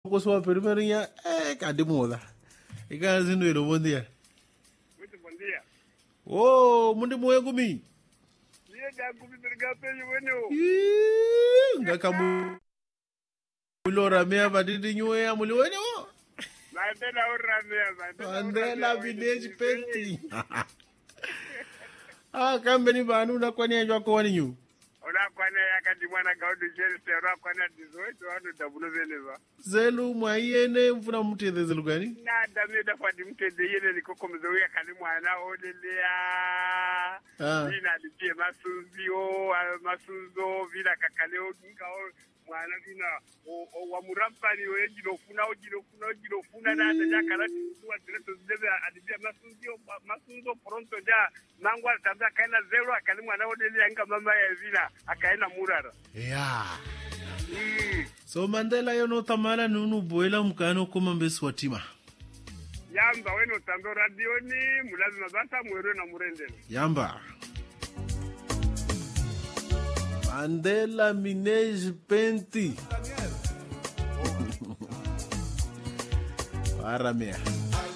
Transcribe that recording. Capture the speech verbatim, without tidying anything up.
com sua primeira é cadê moda? E cara assim no bom dia. Muito bom dia. Oh, mundo moe gumi. Dia da gumi bergape bueno. Ih, ngakamu. Mulora mea badidi nyoe ya muli weno. Mandela ora mea, Mandela village penti. Ah, kambeni banu na kwani ajwa kwa ni nyu. Ora kwana yakati mwana gaudu jelse ora kwana dizoito wanu dabulo veleva. Zelu mwayene mfuna muteze zelu gani? Na dame da fadi muteze yene likoko mzewe ya kani mwana olelea. Ah. Vina litie masunzio, masunzo, vina kakaleo ginga o mwana vina o, o wa murampani o ejiro funa o jiro funa o jiro funa na ata ja karati kuwa zileto zileve adibia masunzio masunzo pronto ja mangwa tabda akaenda zero akali mwana olelea nga mama ya vina akaenda murara. Yeah. Mm. So Mandela yono tamala nunu boela mkano kuma mbesi watima. Yamba weno tando radioni mulazima bata mwero na murendele. Yamba. Mandela Minej Penti. Para mea.